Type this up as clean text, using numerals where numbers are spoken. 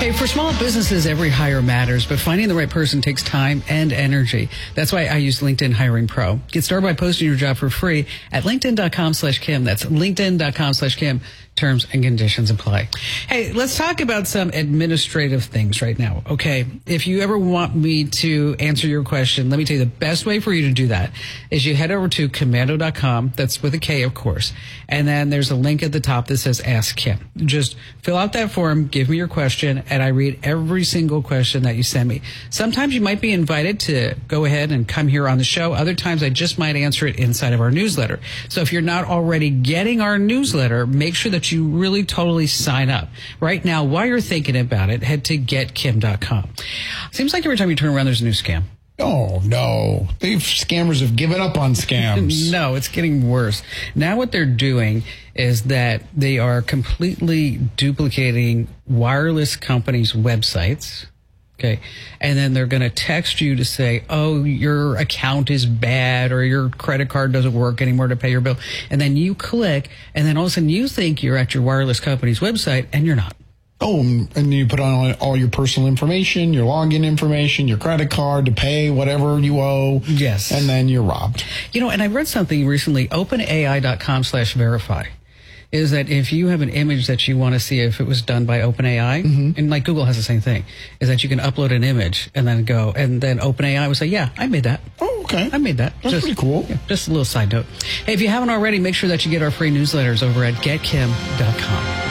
Hey, for small businesses, every hire matters, but finding the right person takes time and energy. That's why I use LinkedIn Hiring Pro. Get started by posting your job for free at linkedin.com/Kim. That's linkedin.com/Kim. Terms and conditions apply. Hey, let's talk about some administrative things right now. Okay. If you ever want me to answer your question, let me tell you the best way for you to do that is you head over to commando.com. That's with a K, of course. And then there's a link at the top that says Ask Kim. Just fill out that form, give me your question, and I read every single question that you send me. Sometimes you might be invited to go ahead and come here on the show. Other times I just might answer it inside of our newsletter. So if you're not already getting our newsletter, make sure that you really totally sign up. Right now, while you're thinking about it, head to getkim.com. Seems like every time you turn around, there's a new scam. Oh, no. Scammers have given up on scams. No, it's getting worse. Now what they're doing is that they are completely duplicating wireless companies' websites. Okay. And then they're going to text you to say, oh, your account is bad or your credit card doesn't work anymore to pay your bill. And then you click and then all of a sudden you think you're at your wireless company's website and you're not. Oh, and you put on all your personal information, your login information, your credit card to pay whatever you owe. Yes. And then you're robbed. You know, and I read something recently, openai.com/verify. Is that if you have an image that you want to see if it was done by OpenAI, and like Google has the same thing, is that you can upload an image and then go, and then OpenAI will say, yeah, I made that. Oh, okay. I made that. That's pretty cool. Yeah, just a little side note. Hey, if you haven't already, make sure that you get our free newsletters over at getkim.com.